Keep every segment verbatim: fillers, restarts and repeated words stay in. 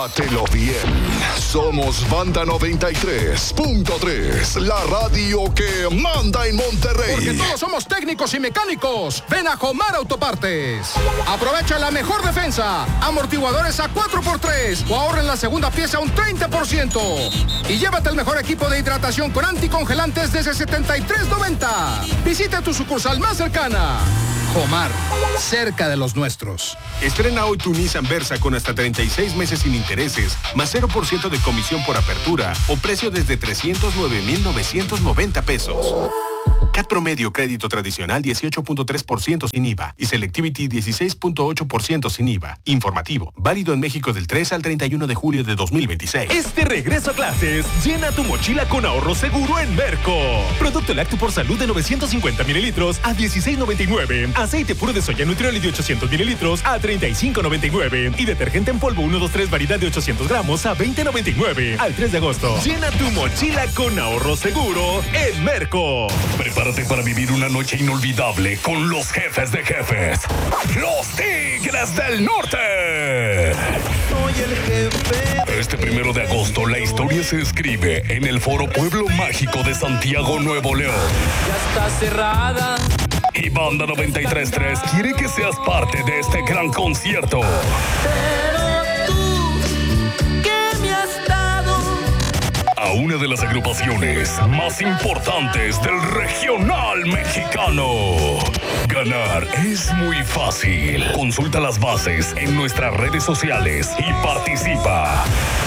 Pásatelo bien. Somos Banda noventa y tres punto tres, la radio que manda en Monterrey. Porque todos somos técnicos y mecánicos. Ven a Jomar Autopartes. Aprovecha la mejor defensa, amortiguadores a cuatro por tres o ahorra en la segunda pieza un treinta por ciento. Y llévate el mejor equipo de hidratación con anticongelantes desde setenta y tres noventa. Visita tu sucursal más cercana. Jomar, cerca de los nuestros. Estrena hoy tu Nissan Versa con hasta treinta y seis meses sin intereses, más cero por ciento de comisión por apertura o precio desde trescientos nueve mil novecientos noventa pesos. C A T promedio crédito tradicional dieciocho punto tres por ciento sin I V A y Selectivity dieciséis punto ocho por ciento sin I V A. Informativo, válido en México del tres al treinta y uno de julio de dos mil veintiséis. Este regreso a clases, llena tu mochila con ahorro seguro en Merco. Producto lácteo por salud de novecientos cincuenta mililitros a dieciséis noventa y nueve. Aceite puro de soya Nutrioli de ochocientos mililitros a treinta y cinco noventa y nueve. Y detergente en polvo uno dos tres variedad de ochocientos gramos a veinte noventa y nueve. Al tres de agosto. Llena tu mochila con ahorro seguro en Merco. Prepárate para vivir una noche inolvidable con los jefes de jefes. Los Tigres del Norte. Soy el jefe. Este primero de agosto la historia se escribe en el Foro Pueblo Mágico de Santiago, Nuevo León. Ya está cerrada. Y Banda noventa y tres punto tres quiere que seas parte de este gran concierto. Pero tú, ¿qué me has dado? A una de las agrupaciones más importantes del regional mexicano. Ganar es muy fácil. Consulta las bases en nuestras redes sociales y participa.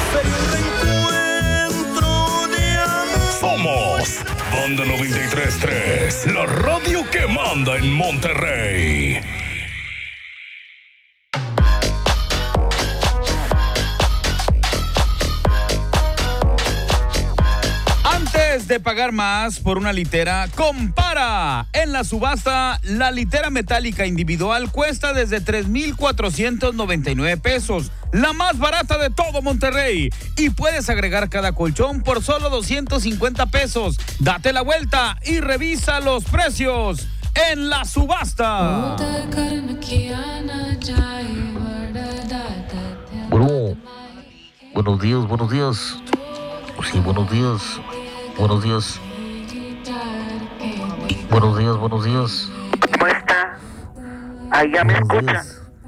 Somos Banda noventa y tres punto tres, la radio que manda en Monterrey. Antes de pagar más por una litera, compara. En la subasta, la litera metálica individual cuesta desde tres mil cuatrocientos noventa y nueve pesos, la más barata de todo Monterrey. Y puedes agregar cada colchón por solo doscientos cincuenta pesos. Date la vuelta y revisa los precios en la subasta. Bueno, buenos días, buenos días. Sí, buenos días. Buenos días. Buenos días, buenos días. ¿Cómo está? Ahí ya me escucha.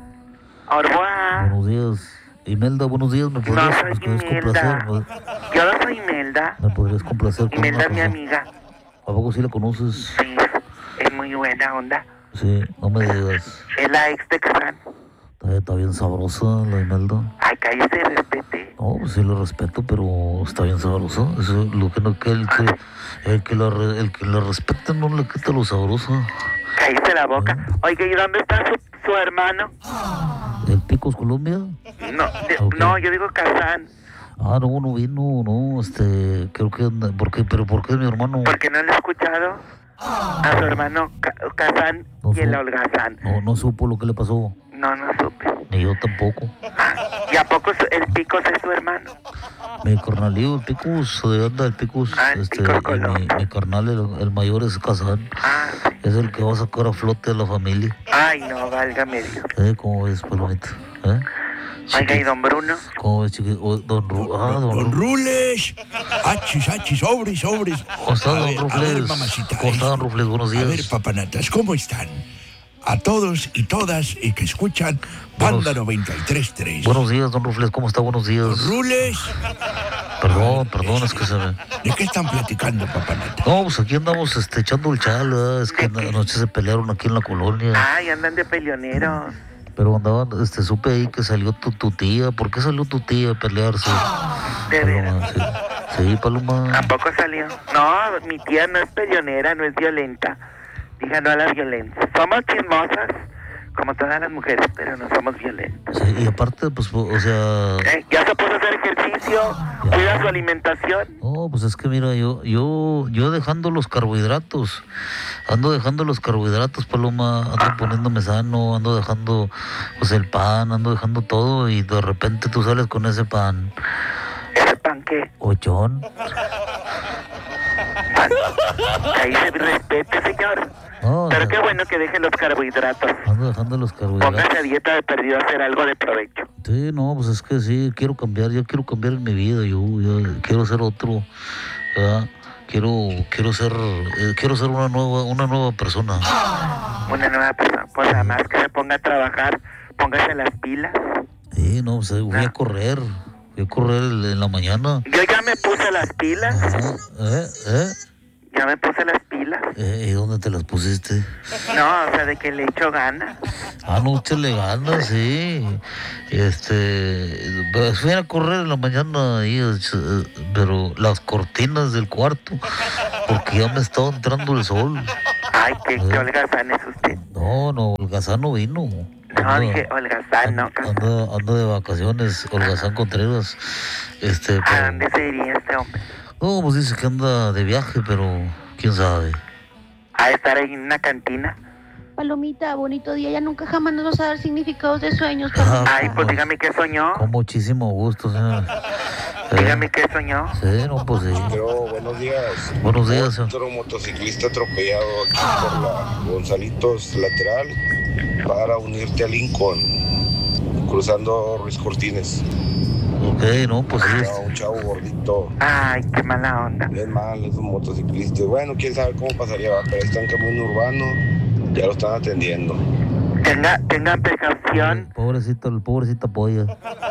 Ahora. Buenos días. Imelda, buenos días. ¿Me podrías, no soy ¿me podrías Imelda. complacer? Yo no soy Imelda. ¿Me podrías complacer con Imelda una es mi cosa? amiga. ¿A poco sí la conoces? Sí, es muy buena onda. Sí, no me digas. Es la ex de Kazan. Está, está bien sabrosa la Imelda. Ay, cállese, respete. No, pues sí la respeto, pero está bien sabrosa. Eso es lo que no que el que el que la re- el que la respeta no le quita lo sabroso. Cállese la boca. Oiga, ¿y dónde está su, su hermano? ¿El Picos Colombia? No, de- Ok. no, yo digo Kazan. Ah, no, no vino, no, este, creo que anda, ¿por qué? ¿Pero por qué es mi hermano? ¿Por qué no lo he escuchado? A su hermano Ka- Kazan No y el su- holgazán. No, no supo lo que le pasó, No, no supe. ni yo tampoco. ¿Y a poco su- el Picos es su hermano? Mi carnalío, el Picos, de anda el Picos, Ah, el este, Picos y Colón. mi, mi carnal, el, el mayor es Kazán, Ah, sí. es el que va a sacar a flote a la familia. Ay, no, válgame Dios. ¿Eh? ¿Cómo ves, palomita? ¿Eh? Oiga, ¿y don Bruno? ¿Cómo ves, chiqui? O- don Ru... Ah, don, Don Ru... Rules, achis, achis, sobres, sobres. ¿Cómo está, A don ver, a ver, Rufles? mamacita. ¿Cómo está, don Rufles? Buenos A ver, días. papanatas, ¿cómo están? A todos y todas y que escuchan Banda Buenos- noventa y tres punto tres. Buenos días, don Rufles, ¿cómo está? Buenos días. Don Rules, Perdón, perdón, es que se me... ¿de qué están platicando, papanata? No, pues aquí andamos este, echando el chal, ¿verdad? Es que anoche se pelearon aquí en la colonia. Ay, andan de peleoneros. Pero andaban, este, supe ahí que salió tu, tu tía. ¿Por qué salió tu tía a pelearse? ¿De Paloma, sí. Sí, Paloma. ¿A poco salió? No, mi tía no es peleonera, no es violenta. Diga no a la violencia. Somos chismosas, como todas las mujeres, pero no somos violentas. Sí, y aparte, pues, o sea... Eh, ya se puso a hacer ejercicio, cuida su alimentación. No, pues es que mira, yo, yo, yo dejando los carbohidratos, ando dejando los carbohidratos, Paloma, ando poniéndome sano, ando dejando, pues el pan, ando dejando todo y de repente tú sales con ese pan. ¿Ese pan qué? Ochón. Ahí se respete, señor. No, Pero no, qué bueno que deje los carbohidratos. ando dejando los carbohidratos. Póngase a dieta de perdido a hacer algo de provecho. Sí, no, pues es que sí, quiero cambiar, yo quiero cambiar en mi vida, yo, yo quiero ser otro, ¿verdad? Quiero, quiero ser, eh, quiero ser una nueva, una nueva persona. Una nueva persona. Pues además que se ponga a trabajar, póngase las pilas. Sí, no, pues, voy a correr, voy a correr en la mañana. Yo ya me puse las pilas. Ajá, ¿eh? ¿Eh? Ya me puse las pilas. Eh, ¿Y dónde te las pusiste? No, o sea, de que le echo ganas. Ah, no, échale ganas, sí. Este, pues fui a correr en la mañana ahí, eh, pero las cortinas del cuarto, porque ya me estaba entrando el sol. Ay, qué, Eh. qué holgazán es usted. No, no, Holgazán no vino. No, Anda- dije holgazán, no. Anda, anda de vacaciones, Holgazán Contreras. Este, ¿A pero, dónde se iría este hombre? no, pues dice que anda de viaje, pero quién sabe. ¿A estar ahí en una cantina? Palomita, bonito día. Ya nunca jamás nos vas a dar significados de sueños, Ah, Palomita. Ay, pues dígame qué soñó. Con muchísimo gusto, señor. Eh, Dígame qué soñó. Sí, no, pues sí. Pero buenos días. Buenos días, señor. Otro motociclista atropellado aquí por la Gonzalitos lateral para unirte a Lincoln, cruzando Ruiz Cortines. Ok, no, pues sí. Era un chavo gordito. Ay, qué mala onda. Es mal, es un motociclista. Bueno, quién sabe cómo pasaría, va, pero ahí está en camino urbano, ya lo están atendiendo. Tenga, tengan precaución. Pobrecito, el pobrecito polla.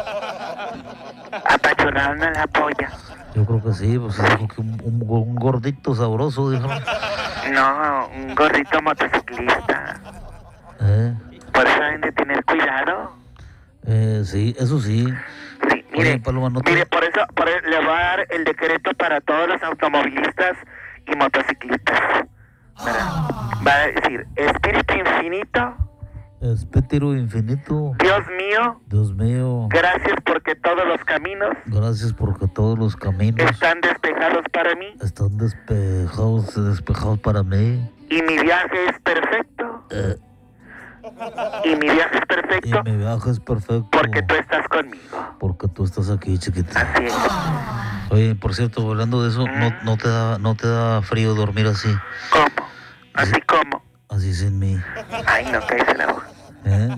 Apachurraron a la polla. Yo creo que sí, pues dijo que un, un, un gordito sabroso, dijo. No, un gorrito motociclista. Eh, Por eso deben de tener cuidado. eh, sí, eso sí. Sí, mire, Oye, Paloma, no te- mire, por eso, por eso le voy a dar el decreto para todos los automovilistas y motociclistas. ¿Verdad? Va a decir, Espíritu Infinito, Espíritu infinito. Dios mío, Dios mío, gracias porque todos los caminos gracias porque todos los caminos están despejados para mí están despejados, despejados para mí. y mi viaje es perfecto. Eh, Y mi viaje es y perfecto mi viaje es perfecto. porque tú estás conmigo. Porque tú estás aquí, chiquita. Así es. Oye, por cierto, hablando de eso, no, no te da, no te da frío dormir así, ¿Cómo? Así como. así sin mí. Ay, no, cállese la boca. ¿Eh?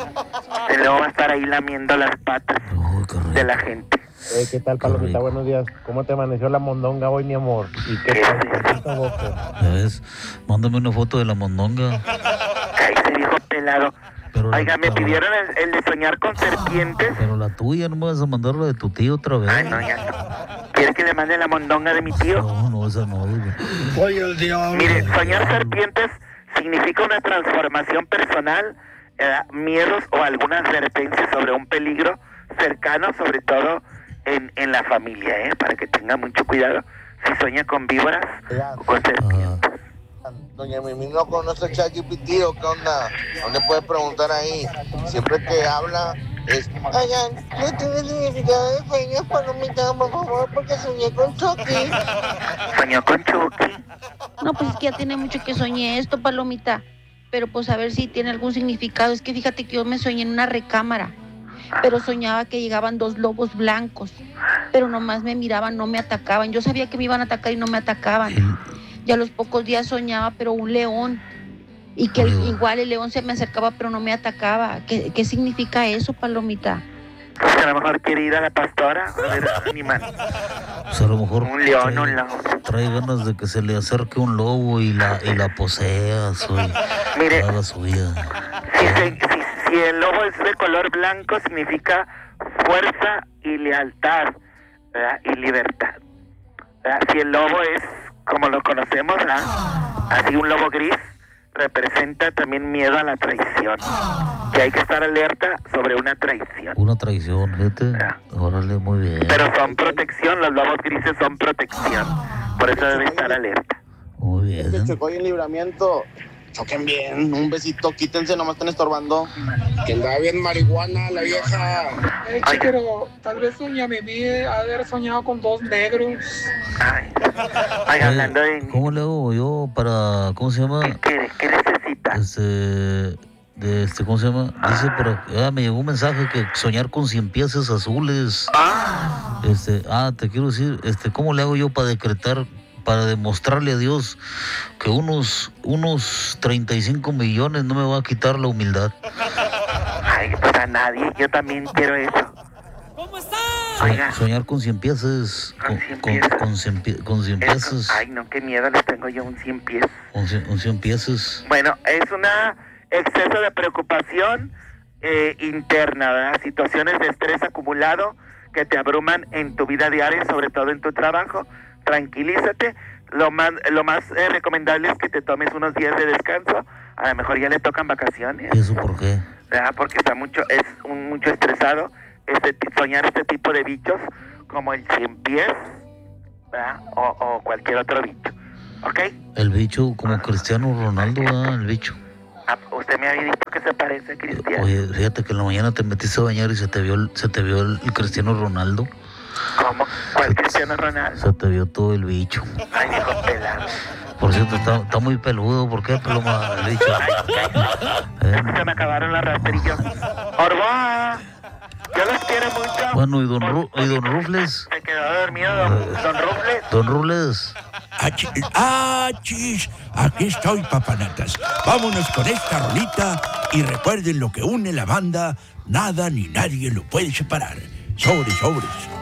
Y luego va a estar ahí lamiendo las patas Uy, qué rico. de la gente. Eh, ¿Qué tal, Palomita? Buenos días. ¿Cómo te amaneció la mondonga hoy, mi amor? ¿Y qué tal? Esta boca? ¿Ya ves? Mándame una foto de la mondonga. Cállese, viejo pelado. Pero la- Oiga, me pero- pidieron el, el de soñar con serpientes. Pero la tuya, no me vas a mandar la de tu tío otra vez. Ay, no, ya no. ¿Quiere que le mande la mondonga de mi tío? No, no, esa no. digo. Oye, el diablo. Mire, soñar serpientes significa una transformación personal, eh, miedos o alguna advertencia sobre un peligro cercano, sobre todo en, en la familia, ¿eh? Para que tenga mucho cuidado si sueña con víboras o con serpientes. Doña Mimi no conoce el ChatGPT, ¿o qué onda? ¿No le puede preguntar ahí? Siempre que habla es... Oigan, ¿no tiene significado de sueños, Palomita, por favor? Porque soñé con Chucky. ¿Soñó con Chucky? No, pues es que ya tiene mucho que soñé esto, Palomita. Pero pues a ver si tiene algún significado. Es que fíjate que yo me soñé en una recámara. Pero soñaba que llegaban dos lobos blancos. Pero nomás me miraban, no me atacaban. Yo sabía que me iban a atacar y no me atacaban. Y a los pocos días soñaba, pero un león. Y que el- igual el león se me acercaba, pero no me atacaba. ¿Qué, qué significa eso, Palomita? Pues a lo mejor quiere ir a la pastora a ver animal. Pues a lo mejor Un león, trae, un lobo. trae ganas de que se le acerque un lobo y la, y la posea, soy, Mire. haga su vida. Si, se- si- si el lobo es de color blanco, significa fuerza y lealtad, ¿verdad? Y libertad, ¿verdad? Si el lobo es como lo conocemos, ¿verdad? Así un lobo gris representa también miedo a la traición, que hay que estar alerta sobre una traición. Una traición, fíjate. Órale, muy bien. Pero son protección, los lobos grises son protección, por eso debe estar alerta. Muy bien. Se chocó hoy en Libramiento. Choquen bien, un besito, quítense, nomás están estorbando. Que andaba bien marihuana la vieja. Ay, Pero tal vez Doña Mimi ha de haber soñado con dos negros. ay, ay, Oye, hablando de... ¿cómo le hago yo para, cómo se llama? ¿Qué, qué necesita? Este, de este, ¿cómo se llama? Dice por aquí, ah, me llegó un mensaje que soñar con cien piezas azules. Ah, Este, ah, te quiero decir, este, ¿cómo le hago yo para decretar para demostrarle a Dios que unos, unos treinta y cinco millones no me va a quitar la humildad. Ay, pues a nadie, yo también quiero eso. ¿Cómo está? So- soñar con cien pies es... Con, con, con cien, pie- con cien pies es... Ay, no, qué miedo, les tengo yo un cien pies. Un cien, un cien pies es... Bueno, es un exceso de preocupación eh, interna, ¿verdad? Situaciones de estrés acumulado que te abruman en tu vida diaria, sobre todo en tu trabajo. Tranquilízate. Lo más, lo más eh, recomendable es que te tomes unos días de descanso. A lo mejor ya le tocan vacaciones. ¿Y eso por qué? ¿Verdad? Porque está mucho, es un, mucho estresado este, soñar este tipo de bichos como el cien pies, ¿verdad? O, o cualquier otro bicho. ¿Ok? El bicho como Cristiano Ronaldo, ¿verdad? El bicho. Ah, usted me había dicho que se parece a Cristiano. Oye, fíjate que en la mañana te metiste a bañar y se te vio el, se te vio el, el Cristiano Ronaldo. ¿Cómo? ¿Cuál Cristiano Ronaldo? Se te vio todo el bicho. Ay, viejo pelado. Por cierto, está, está muy peludo. ¿Por qué, Paloma? El bicho. ¿Eh? Se me acabaron las rastrillos. ¡Orba! Yo los quiero mucho. Bueno, ¿y don, Ru y don Rufles? Se quedó dormido, don, don Rufles. Don Rufles. Achis, achis, aquí estoy, papanatas. Vámonos con esta rolita y recuerden lo que une la banda, nada ni nadie lo puede separar. Sobres, sobres.